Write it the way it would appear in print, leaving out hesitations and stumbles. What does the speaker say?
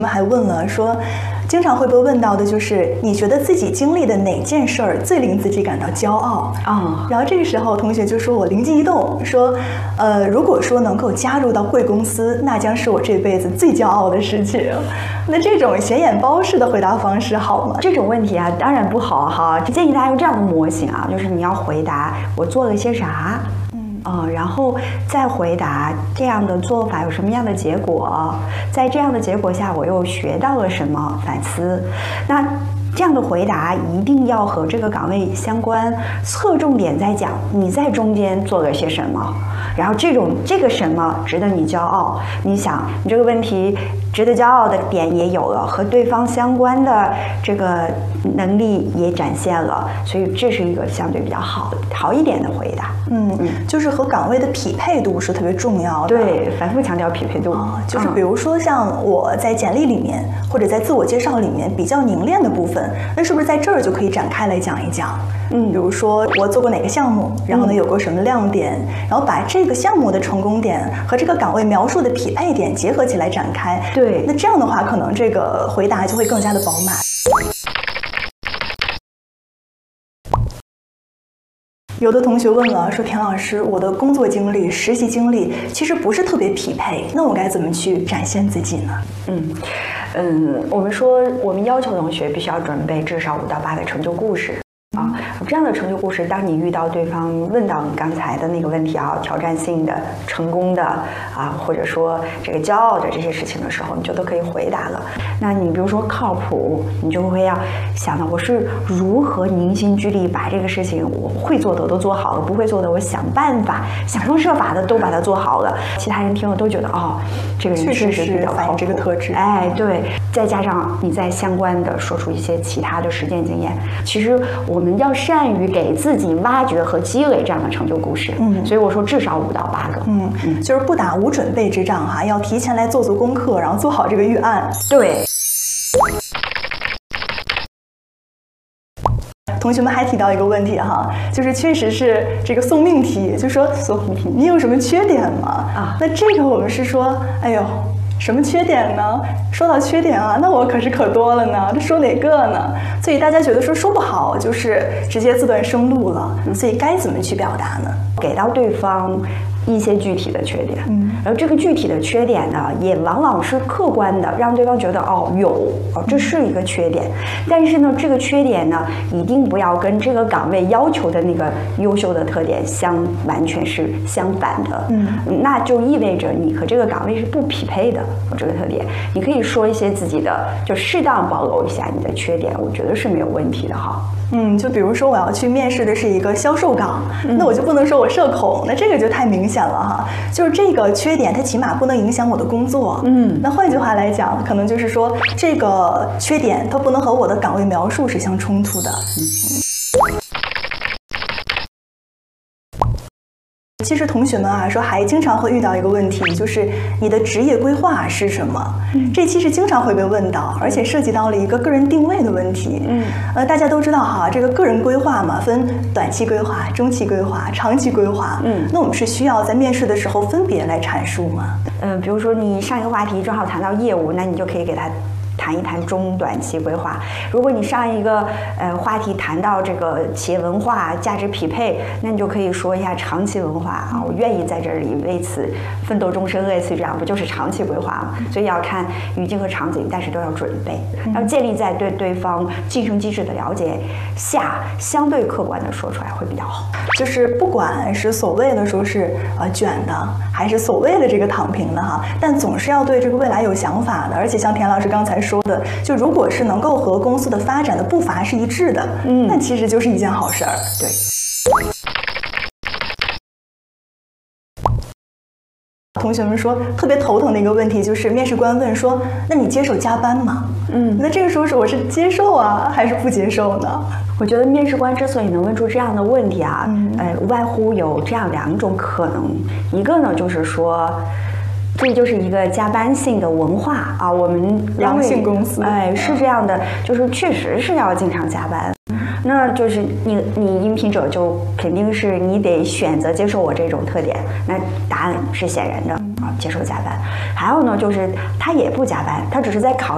我们还问了说，经常会被问到的就是你觉得自己经历的哪件事儿最令自己感到骄傲啊？然后这个时候同学就说我灵机一动说，如果说能够加入到贵公司，那将是我这辈子最骄傲的事情。那这种显眼包式的回答方式好吗？ 这种问题啊，当然不好哈。建议大家用这样的模型啊，就是你要回答我做了些啥。然后再回答这样的做法有什么样的结果，在这样的结果下我又学到了什么，反思。那这样的回答一定要和这个岗位相关，侧重点在讲你在中间做了些什么，然后这个什么值得你骄傲。你想，你这个问题值得骄傲的点也有了，和对方相关的这个能力也展现了，所以这是一个相对比较好一点的回答。 就是和岗位的匹配度是特别重要的。 对，反复强调匹配度。 就是比如说像我在简历里面或者在自我介绍里面比较凝练的部分，那是不是在这儿就可以展开来讲一讲？比如说我做过哪个项目，然后呢有过什么亮点，然后把这个项目的成功点和这个岗位描述的匹配点结合起来展开。 对， 那这样的话，可能这个回答就会更加的饱满。有的同学问了，说田老师，我的工作经历、实习经历其实不是特别匹配，那我该怎么去展现自己呢？ 我们说，我们要求同学必须要准备至少5到8个成就故事。这样的成就故事，当你遇到对方问到你刚才的那个问题啊，挑战性的、成功的或者说这个骄傲的这些事情的时候，你就都可以回答了。那你比如说靠谱，你就会要想到我是如何凝心聚力把这个事情我会做的都做好了，不会做的我想办法、想方设法的都把它做好了。其他人听了都觉得这个人确实比较靠谱， 这个特质。 对，再加上你在相关的说出一些其他的实践经验，其实我们要善于给自己挖掘和积累这样的成就故事。所以我说至少5到8个。 就是不打无准备之仗要提前来做功课，然后做好这个预案。 对。 同学们还提到一个问题就是确实是这个送命题，就说你有什么缺点吗？那这个我们是说，什么缺点呢？说到缺点那我可多了呢，这说哪个呢？所以大家觉得说不好，就是直接自断生路了。所以该怎么去表达呢？ 给到对方一些具体的缺点，然后这个具体的缺点呢，也往往是客观的，让对方觉得这是一个缺点。但是呢，这个缺点呢，一定不要跟这个岗位要求的那个优秀的特点完全是相反的。那就意味着你和这个岗位是不匹配的。这个特点，你可以说一些自己的，就适当暴露一下你的缺点，我觉得是没有问题的就比如说我要去面试的是一个销售岗，那我就不能说我社恐，那这个就太明显了就是这个缺点，它起码不能影响我的工作。那换句话来讲，可能就是说这个缺点它不能和我的岗位描述是相冲突的。其实同学们说还经常会遇到一个问题，就是你的职业规划是什么？这其实经常会被问到，而且涉及到了一个个人定位的问题。大家都知道这个个人规划嘛，分短期规划、中期规划、长期规划。那我们是需要在面试的时候分别来阐述吗？ 比如说你上一个话题正好谈到业务，那你就可以给他谈一谈中短期规划。如果你上一个话题谈到这个企业文化、价值匹配，那你就可以说一下长期文化我愿意在这里为此奋斗终身，类似于这样，不就是长期规划吗？所以要看语境和场景，但是都要准备，要建立在对对方晋升机制的了解下，相对客观的说出来会比较好。 就是不管是所谓的说是卷的，还是所谓的这个躺平的但总是要对这个未来有想法的。而且像田老师刚才说的，就如果是能够和公司的发展的步伐是一致的，那其实就是一件好事儿。 对。 同学们说特别头疼的一个问题就是面试官问说，那你接受加班吗？那这个时候我是接受还是不接受呢？ 我觉得面试官之所以能问出这样的问题无外乎有这样2种可能。一个呢就是说，这就是一个加班性的文化我们良性公司是这样的，就是确实是要经常加班。那就是你应聘者就肯定是你得选择接受我这种特点，那答案是显然的接受加班。还有呢，就是他也不加班，他只是在考